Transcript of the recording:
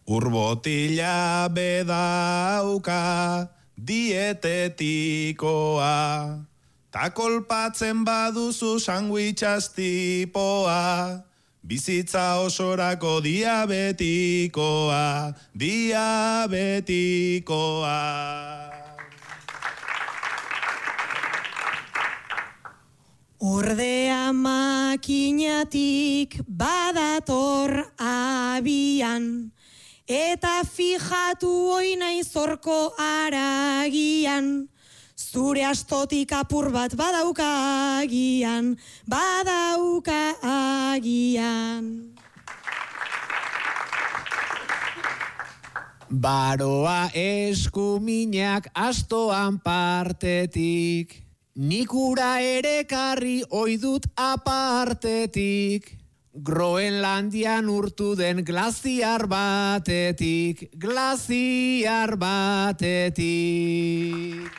Urbotila bedauka dietetikoa, ta kolpatzen baduzu sandwichaz tipoa, bizitza osorako diabetikoa. Ordea makinatik badator abian, eta fijatu oinaiz horko aragian, zure astotik apur bat badauka agian. Baroa eskuminak astoan partetik, nik ura ere karri oidut apartetik, Groenlandian urtu den glaziar batetik.